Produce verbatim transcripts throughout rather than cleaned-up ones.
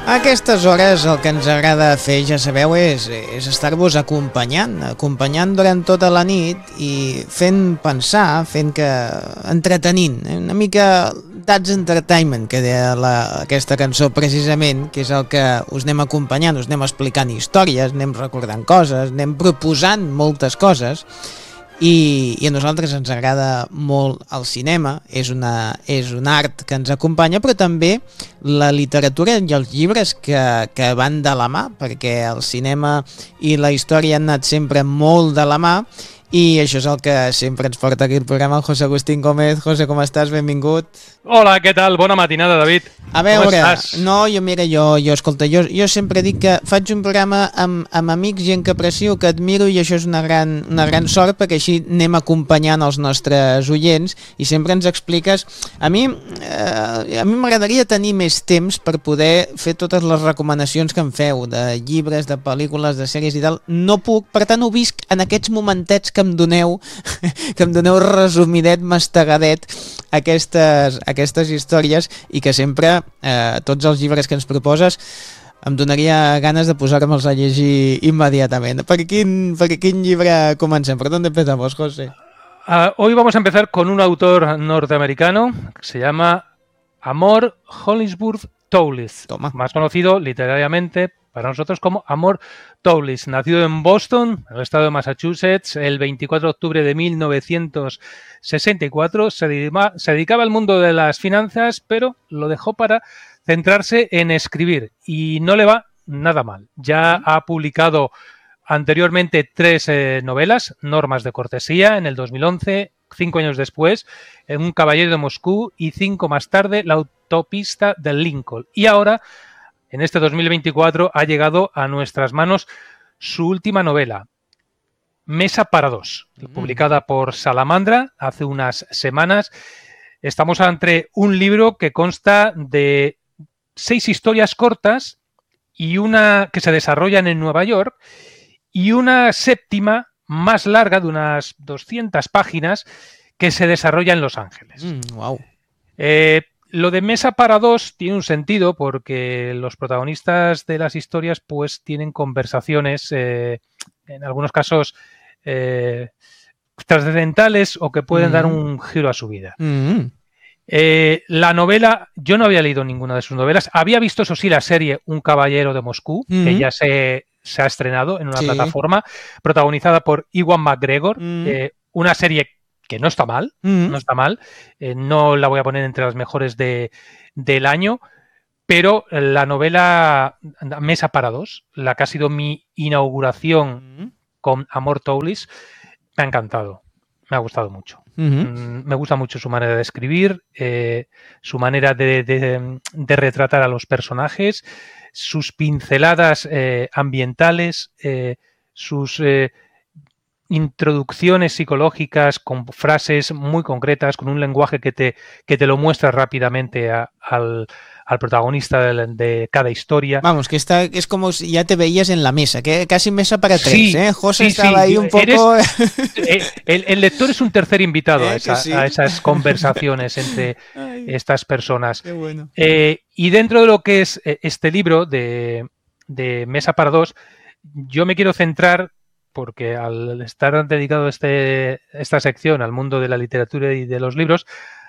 A aquestes hores el que ens agrada fer, ja sabeu, és, és estar-vos acompanyant, acompanyant durant tota la nit i fent pensar, fent que... entretenint, eh? Una mica That's Entertainment, que deia la, aquesta cançó precisament, que és el que us anem acompanyant, us anem explicant històries, anem recordant coses, anem proposant moltes coses. I, i a nosaltres ens agrada molt el cinema, és, una, és un art que ens acompanya, però també la literatura i els llibres que, que van de la mà, perquè el cinema i la història han anat sempre molt de la mà, i això és el que sempre ens porta aquí el programa, el José Agustín Gómez. José, com estàs? Benvingut. Hola, què tal? Bona matinada, David. A veure, no, jo mira, jo, jo escolta, jo, jo sempre dic que faig un programa amb, amb amics, gent que aprecio, que admiro, i això és una gran, una gran sort, perquè així anem acompanyant els nostres oients i sempre ens expliques. A mi eh, a mi m'agradaria tenir més temps per poder fer totes les recomanacions que em feu, de llibres, de pel·lícules, de sèries i tal. No puc, per tant ho visc en aquests momentets que em doneu, que em doneu resumidet, mastegadet, aquestes, aquestes històries, i que sempre, eh, tots els llibres que ens proposes, em donaria ganes de posar-me'ls a llegir immediatament. ¿Per quin, per quin llibre comencem? ¿Por dónde empezamos, José? Uh, hoy vamos a empezar con un autor norteamericano que se llama Amor Hollingsworth Towles, Toma. Más conocido literariamente para nosotros como Amor Towles. Nacido en Boston, en el estado de Massachusetts, el veinticuatro de octubre de mil novecientos sesenta y cuatro, se, dedica, se dedicaba al mundo de las finanzas, pero lo dejó para centrarse en escribir, y no le va nada mal. Ya ha publicado anteriormente tres eh, novelas, Normas de cortesía, en el dos mil once, cinco años después, Un caballero de Moscú, y cinco más tarde, La autopista del Lincoln. Y ahora, en este dos mil veinticuatro, ha llegado a nuestras manos su última novela, Mesa para dos, publicada por Salamandra hace unas semanas. Estamos ante un libro que consta de seis historias cortas y una que se desarrollan en Nueva York, y una séptima más larga de unas doscientas páginas que se desarrolla en Los Ángeles. Mm, wow. Eh, lo de Mesa para dos tiene un sentido porque los protagonistas de las historias pues tienen conversaciones, eh, en algunos casos eh, trascendentales, o que pueden mm. dar un giro a su vida. Mm. Eh, la novela, yo no había leído ninguna de sus novelas, había visto, eso sí, la serie Un caballero de Moscú, mm. que ya se, se ha estrenado en una sí. plataforma, protagonizada por Ewan McGregor, mm. eh, una serie que no está mal, mm. no está mal, eh, no la voy a poner entre las mejores de, del año, pero la novela Mesa para dos, la que ha sido mi inauguración mm. con Amor Towles, me ha encantado, me ha gustado mucho. Uh-huh. Mm, me gusta mucho su manera de escribir, eh, su manera de, de, de retratar a los personajes, sus pinceladas eh, ambientales, eh, sus eh, introducciones psicológicas con frases muy concretas, con un lenguaje que te, que te lo muestra rápidamente a, al, al protagonista de, de cada historia. Vamos, que está, es como si ya te veías en la mesa, que casi mesa para tres, sí, ¿eh? José sí, estaba sí. ahí un poco... Eres, el, el lector es un tercer invitado ¿Eh? a, esa, sí. a esas conversaciones entre Ay, estas personas. Qué bueno. Eh, y dentro de lo que es este libro de, de Mesa para dos, yo me quiero centrar, porque al estar dedicado este, esta sección al mundo de la literatura y de los libros,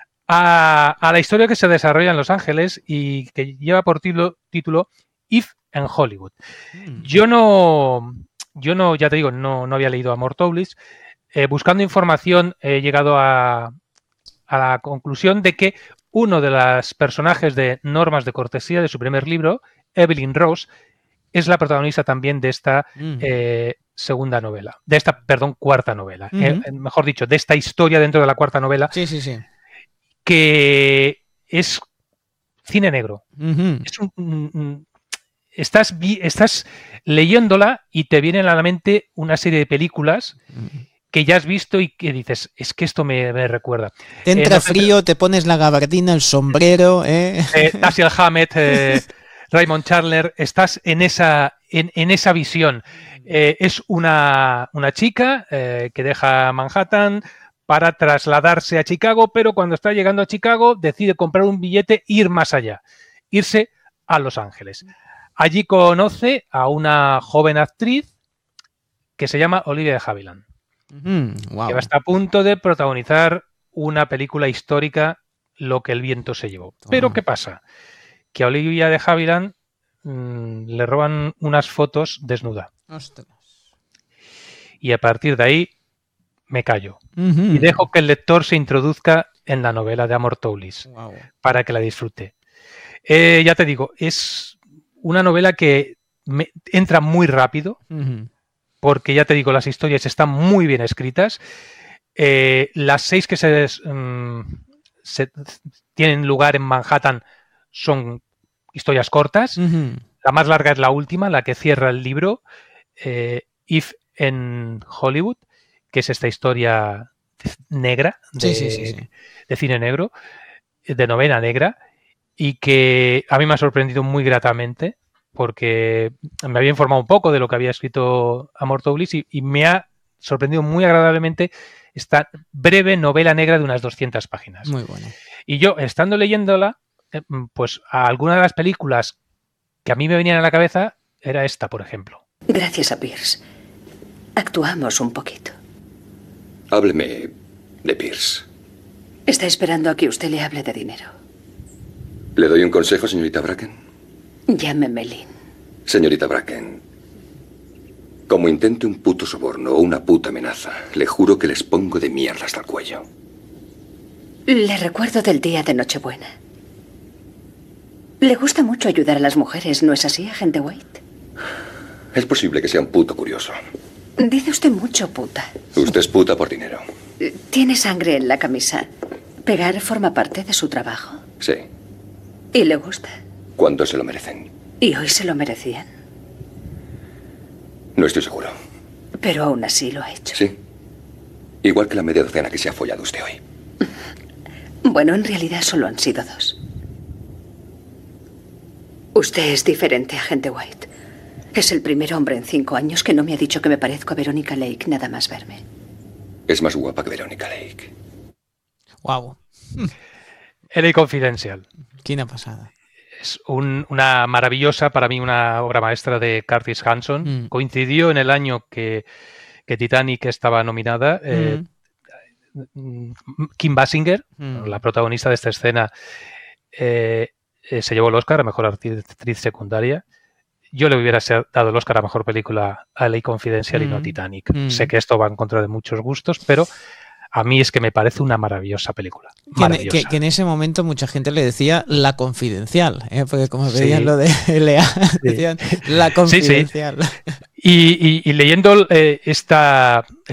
a, a la historia que se desarrolla en Los Ángeles y que lleva por título, título If en Hollywood. Mm. Yo no, yo no, ya te digo, no, no había leído Amor Towles. Eh, buscando información he llegado a, a la conclusión de que uno de los personajes de Normas de cortesía, de su primer libro, Evelyn Rose, es la protagonista también de esta mm. eh, segunda novela, de esta, perdón, cuarta novela. Mm-hmm. eh, mejor dicho, de esta historia dentro de la cuarta novela. Sí, sí, sí. Que es cine negro. Mm-hmm. Es un, un, estás, estás leyéndola y te vienen a la mente una serie de películas mm-hmm. que ya has visto y que dices, es que esto me, me recuerda. Te entra eh, no frío, te... te pones la gabardina, el sombrero, ¿eh? eh Dashiell Hammett, eh, Raymond Chandler, estás en esa, en, en esa visión. Eh, es una, una chica eh, que deja Manhattan para trasladarse a Chicago, pero cuando está llegando a Chicago decide comprar un billete e ir más allá, irse a Los Ángeles. Allí conoce a una joven actriz que se llama Olivia de Havilland, Mm, wow. que va a estar a punto de protagonizar una película histórica, Lo que el viento se llevó. Pero ¿qué pasa? Que a Olivia de Havilland mmm, le roban unas fotos desnuda. Ostras. Y a partir de ahí me callo. Uh-huh. Y dejo que el lector se introduzca en la novela de Amor Towles, wow. para que la disfrute. Eh, ya te digo, es una novela que me entra muy rápido, uh-huh. porque ya te digo, las historias están muy bien escritas. Eh, las seis que se, um, se tienen lugar en Manhattan son historias cortas. Uh-huh. La más larga es la última, la que cierra el libro, eh, If en Hollywood, que es esta historia negra de, sí, sí, sí, sí. de cine negro, de novela negra, y que a mí me ha sorprendido muy gratamente, porque me había informado un poco de lo que había escrito Amor Towles y, y me ha sorprendido muy agradablemente esta breve novela negra de unas doscientas páginas. Muy bueno. Y yo, estando leyéndola, pues a alguna de las películas que a mí me venían a la cabeza era esta, por ejemplo. Gracias a Pierce. Actuamos un poquito. Hábleme de Pierce. Está esperando a que usted le hable de dinero. ¿Le doy un consejo, señorita Bracken? Llámeme Lynn. Señorita Bracken, como intente un puto soborno o una puta amenaza, le juro que les pongo de mierda hasta el cuello. Le recuerdo del día de Nochebuena. Le gusta mucho ayudar a las mujeres, ¿no es así, agente White? Es posible que sea un puto curioso. Dice usted mucho puta. Usted es puta por dinero. Tiene sangre en la camisa. ¿Pegar forma parte de su trabajo? Sí. ¿Y le gusta? Cuando se lo merecen. ¿Y hoy se lo merecían? No estoy seguro. Pero aún así lo ha hecho. Sí. Igual que la media docena que se ha follado usted hoy. Bueno, en realidad solo han sido dos. Usted es diferente, agente White. Es el primer hombre en cinco años que no me ha dicho que me parezco a Verónica Lake nada más verme. Es más guapa que Verónica Lake. Wow. L A Confidential. Quina pasada. Es un, una maravillosa, para mí, una obra maestra de Curtis Hanson. Mm. Coincidió en el año que, que Titanic estaba nominada. Mm. Eh, Kim Basinger, mm. la protagonista de esta escena, eh, eh, se llevó el Oscar a Mejor Actriz Secundaria. Yo le hubiera dado el Oscar a Mejor Película a L A Confidential mm. y no a Titanic. Mm. Sé que esto va en contra de muchos gustos, pero a mí es que me parece una maravillosa película. Maravillosa. Que, que, que en ese momento mucha gente le decía La Confidencial, ¿eh? Porque como veían sí. lo de L A, sí. decían La Confidencial. Sí, sí. Y, y, y leyendo eh, esta,